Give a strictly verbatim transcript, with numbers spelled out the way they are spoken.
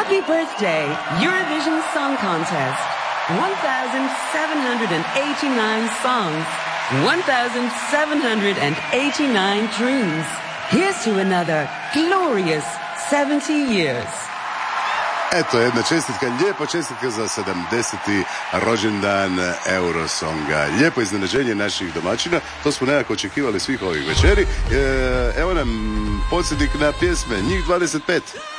Happy birthday, Eurovision Song Contest. one thousand seven hundred eighty-nine songs, one thousand seven hundred eighty-nine dreams. Here's to another glorious seventy years. Eto, jedna čestitka, lijepa čestitka za sedamdeseti rođendan Eurosonga. Lijepo iznenađenje naših domaćina, to smo nekako očekivali svih ovih večeri. E, evo nam podsjetnik na pjesme, njih dvadeset pet.